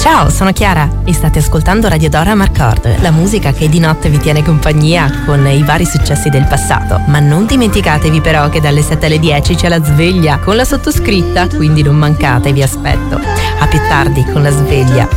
Ciao, sono Chiara e state ascoltando Radio Dora Marcord, la musica che di notte vi tiene compagnia con i vari successi del passato. Ma non dimenticatevi però che dalle 7 alle 10 c'è la sveglia con la sottoscritta, quindi non mancate, vi aspetto. A più tardi con la sveglia.